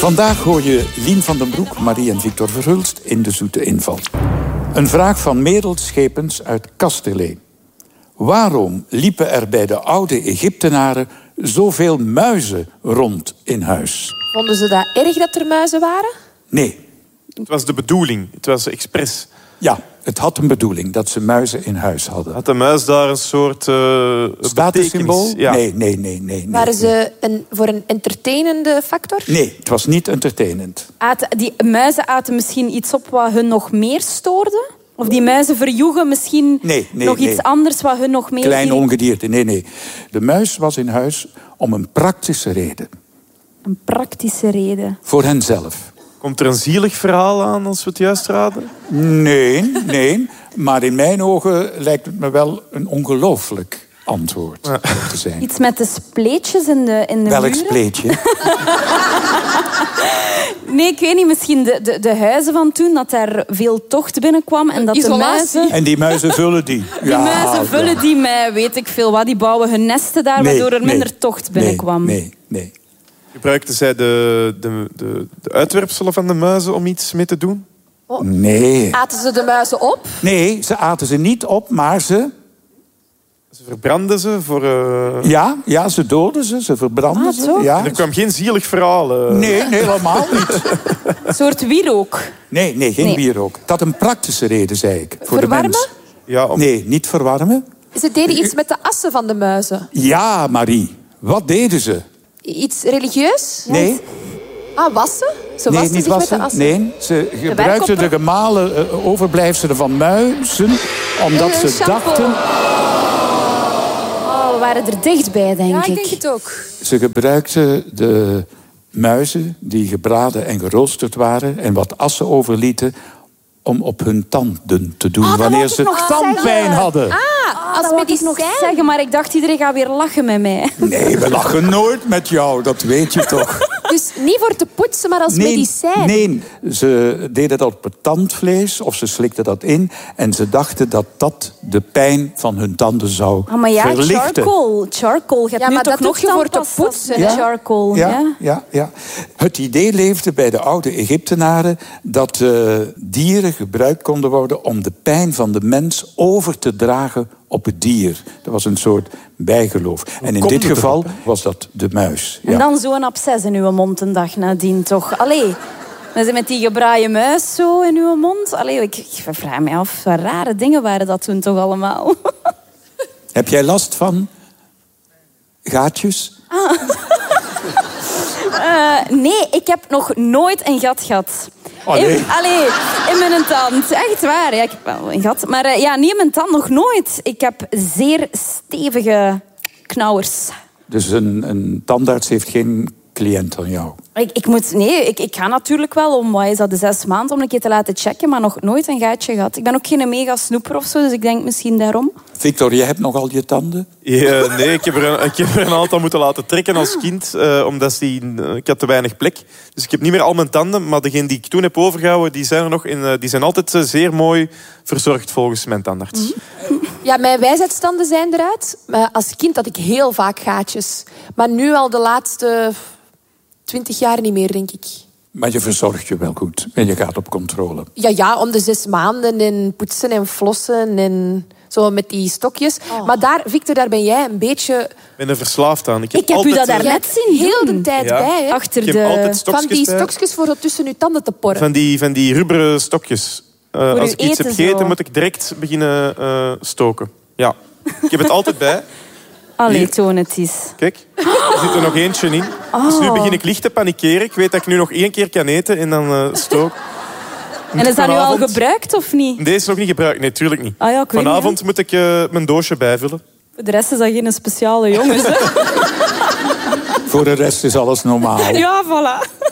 Vandaag hoor je Lien van den Broek, Marie en Victor Verhulst in De Zoete Inval. Een vraag van Merel Schepens uit Kasterlee. Waarom liepen er bij de oude Egyptenaren zoveel muizen rond in huis? Vonden ze dat erg dat er muizen waren? Nee. Het was de bedoeling. Het was expres. Ja, het had een bedoeling dat ze muizen in huis hadden. Had de muis daar een soort statussymbool? Ja. Nee. Waren ze voor een entertainende factor? Nee, het was niet entertainend. Die muizen aten misschien iets op wat hun nog meer stoorde? Of die muizen verjoegen misschien iets anders wat hun nog meer... Klein ongedierte, nee. De muis was in huis om een praktische reden. Een praktische reden? Voor henzelf. Komt er een zielig verhaal aan als we het juist raden? Nee. Maar in mijn ogen lijkt het me wel een ongelooflijk antwoord te zijn. Iets met de spleetjes in de muren? Welk spleetje? Nee, ik weet niet. Misschien de huizen van toen, dat er veel tocht binnenkwam. En dat Isolatie. de muizen... En die muizen vullen die. Die muizen vullen die met weet ik veel wat. Die bouwen hun nesten daar, waardoor er minder tocht binnenkwam. Nee. Gebruikten zij de uitwerpselen van de muizen om iets mee te doen? Oh. Nee. Aten ze de muizen op? Nee, ze aten ze niet op, maar ze... Ze verbrandden ze voor... Ja, ze doden ze verbrandden ze. Ja. Er kwam geen zielig verhaal. Nee, helemaal niet. Een soort wierook. Nee, geen wierook. Dat had een praktische reden, zei ik. Voor Verwarmen? de mens. Ja, Nee, niet verwarmen. Ze deden iets met de assen van de muizen. Ja, Marie. Wat deden ze? Iets religieus? Nee. Wassen? Ze Nee, wassen niet zich wassen. met de assen. Nee, ze gebruikten de gemalen overblijfselen van muizen, omdat ze shampoo. dachten... We waren er dichtbij, denk ik. Ja, ik denk het ook. Ze gebruikten de muizen die gebraden en geroosterd waren en wat assen overlieten om op hun tanden te doen wanneer ze tandpijn hadden. Als Dat wou ik nog zeggen, maar ik dacht iedereen gaat weer lachen met mij. Nee, we lachen nooit met jou, dat weet je toch. Dus niet voor te poetsen, maar als medicijn. Nee, ze deden dat op het tandvlees of ze slikten dat in en ze dachten dat dat de pijn van hun tanden zou Maar ja, verlichten. charcoal. Je hebt Ja, nu maar toch dat nog doe je voor te tandpasta poetsen, met hè? charcoal. Ja. Het idee leefde bij de oude Egyptenaren dat dieren gebruikt konden worden om de pijn van de mens over te dragen op het dier. Dat was een soort bijgeloof. En in dit geval was dat de muis. En dan zo'n absces in uw mond een dag nadien, toch? Allee, met die gebraaide muis zo in uw mond. Allee, ik vraag me af, wat rare dingen waren dat toen toch allemaal. Heb jij last van gaatjes? Nee, ik heb nog nooit een gat gehad. Allee. In mijn tand. Echt waar. Ja, ik heb wel een gat. Maar niet in mijn tand, nog nooit. Ik heb zeer stevige knauwers. Dus een tandarts heeft geen cliënt aan jou? Ik ga natuurlijk wel om, wat is dat, de 6 maanden om een keer te laten checken, maar nog nooit een gaatje gehad. Ik ben ook geen mega snoeper of zo, dus ik denk misschien daarom. Victor, jij hebt nog al je tanden? Ja, nee, ik heb er een aantal moeten laten trekken als kind, omdat ik had te weinig plek. Dus ik heb niet meer al mijn tanden, maar degene die ik toen heb overgehouden, die zijn er nog die zijn altijd zeer mooi verzorgd volgens mijn tandarts. Ja, mijn wijsheidstanden zijn eruit. Maar als kind had ik heel vaak gaatjes. Maar nu al de laatste 20 jaar niet meer, denk ik. Maar je verzorgt je wel goed en je gaat op controle. Ja, om de 6 maanden en poetsen en flossen en zo met die stokjes. Maar Victor, daar ben jij een beetje... Ik ben er verslaafd aan. Ik heb u dat daarnet zien doen. Heel de tijd bij, hè? Achter Ik heb altijd stokjes Van die bij. stokjes voor tussen uw tanden te porren. Van die rubberen stokjes. Als ik iets heb gegeten, zo. moet ik direct beginnen stoken. Ja. Ik heb het altijd bij. Allee, toon het eens. Kijk, er zit er nog eentje in. Dus nu begin ik licht te panikeren. Ik weet dat ik nu nog 1 keer kan eten en dan stook. En is dat nu al gebruikt of niet? Deze is nog niet gebruikt. Nee, tuurlijk niet. Ah ja, ik weet Vanavond moet ik mijn doosje bijvullen. Voor de rest is dat geen speciale jongens, hè? Voor de rest is alles normaal. Ja, voilà.